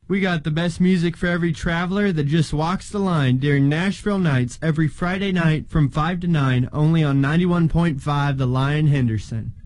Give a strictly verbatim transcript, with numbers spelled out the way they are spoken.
We got the best music for every traveler that just walks the line during Nashville Nights every Friday night from five to nine, only on ninety-one point five The Lion Henderson.